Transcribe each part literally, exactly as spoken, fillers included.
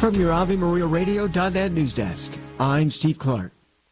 From your Ave Maria Radio dot net news desk, I'm Steve Clark.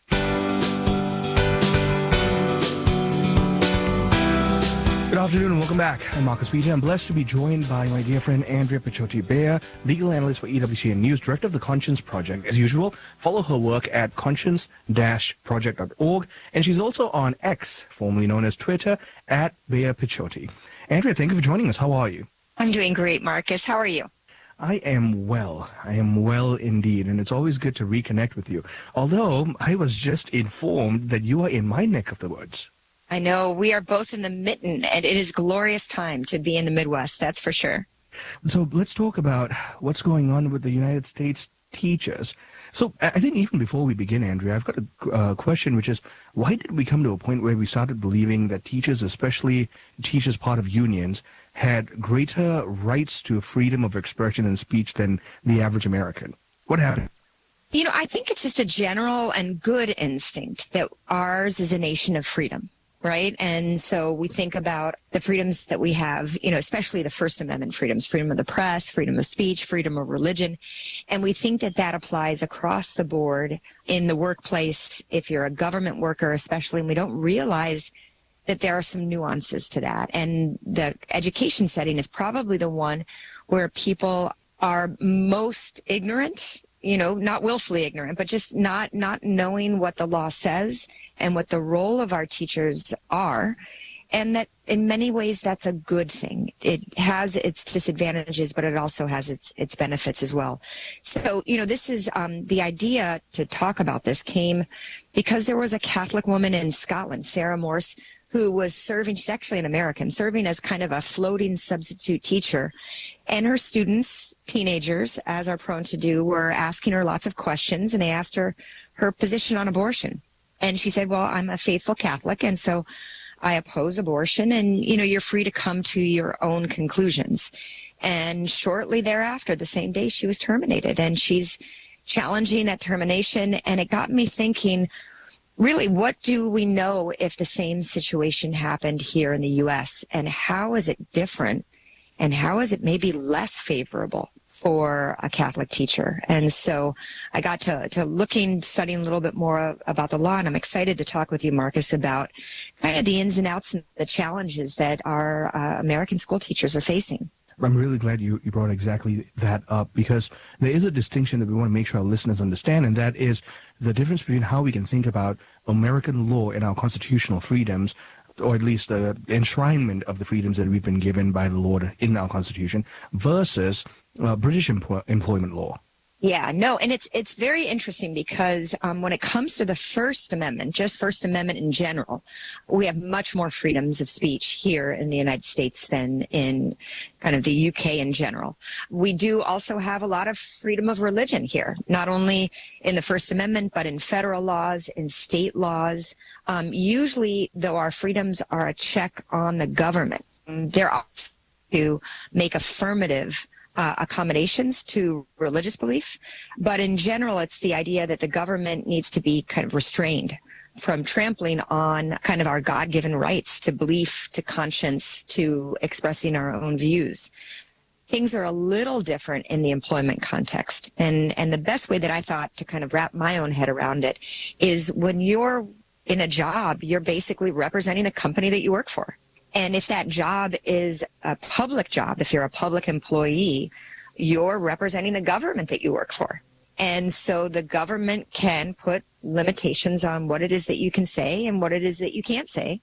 Good afternoon and welcome back. I'm Marcus Peter. I'm blessed to be joined by my dear friend Andrea Picciotti-Beyer, legal analyst for E W C N News, director of the Conscience Project. As usual, follow her work at conscience dash project dot org, and she's also on X, formerly known as Twitter, at Beyer Picciotti. Andrea, thank you for joining us. How are you? I'm doing great, Marcus. How are you? I am well. I am well indeed, and it's always good to reconnect with you. Although I was just informed that you are in my neck of the woods. I know. We are both in the mitten, and it is a glorious time to be in the Midwest, that's for sure. So let's talk about what's going on with the United States teachers. So I think even before we begin, Andrea, I've got a uh, question, which is, why did we come to a point where we started believing that teachers, especially teachers part of unions, had greater rights to freedom of expression and speech than the average American? What happened? You know, I think it's just a general and good instinct that ours is a nation of freedom. Right. And so we think about the freedoms that we have, you know, especially the First Amendment freedoms, freedom of the press, freedom of speech, freedom of religion. And we think that that applies across the board in the workplace, if you're a government worker, especially, and we don't realize that there are some nuances to that. And the education setting is probably the one where people are most ignorant, you know, not willfully ignorant, but just not, not knowing what the law says and what the role of our teachers are. And that in many ways, that's a good thing. It has its disadvantages, but it also has its, its benefits as well. So, you know, this is, um, the idea to talk about this came because there was a Catholic woman in Scotland, Sarah Morse, who was serving, she's actually an American, serving as kind of a floating substitute teacher. And her students, teenagers, as are prone to do, were asking her lots of questions, and they asked her her position on abortion. And she said, well, I'm a faithful Catholic, and so I oppose abortion, and, you know, you're free to come to your own conclusions. And shortly thereafter, the same day, she was terminated, and she's challenging that termination. And it got me thinking, really, what do we know if the same situation happened here in the U S, and how is it different, and how is it maybe less favorable for a Catholic teacher? And so I got to, to looking, studying a little bit more about the law, and I'm excited to talk with you, Marcus, about kind of the ins and outs and the challenges that our uh, American school teachers are facing. I'm really glad you, you brought exactly that up, because there is a distinction that we want to make sure our listeners understand, and that is the difference between how we can think about American law and our constitutional freedoms, or at least the enshrinement of the freedoms that we've been given by the Lord in our Constitution, versus uh, British empl- employment law. Yeah, no, and it's it's very interesting because um, when it comes to the First Amendment, just First Amendment in general, we have much more freedoms of speech here in the United States than in kind of the U K in general. We do also have a lot of freedom of religion here, not only in the First Amendment, but in federal laws, in state laws. Um, usually, though, our freedoms are a check on the government. They're also to make affirmative Uh, accommodations to religious belief. But in general, it's the idea that the government needs to be kind of restrained from trampling on kind of our God-given rights to belief, to conscience, to expressing our own views. Things are a little different in the employment context. And, and the best way that I thought to kind of wrap my own head around it is when you're in a job, you're basically representing the company that you work for. And if that job is a public job, if you're a public employee, you're representing the government that you work for. And so the government can put limitations on what it is that you can say and what it is that you can't say.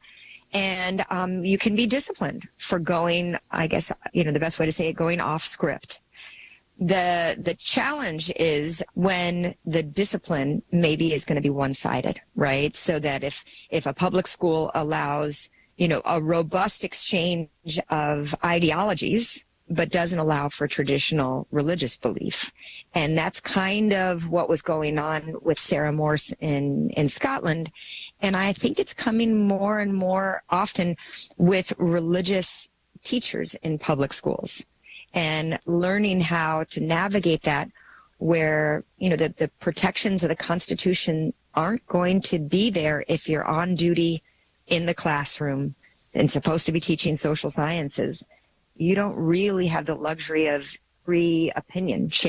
And um, you can be disciplined for going, I guess, you know, the best way to say it, going off script. The the challenge is when the discipline maybe is going to be one-sided, right? So that if if a public school allows, you know, a robust exchange of ideologies, but doesn't allow for traditional religious belief. And that's kind of what was going on with Sarah Morse in, in Scotland. And I think it's coming more and more often with religious teachers in public schools and learning how to navigate that where, you know, the, the protections of the Constitution aren't going to be there if you're on duty in the classroom and supposed to be teaching social sciences. You don't really have the luxury of free opinion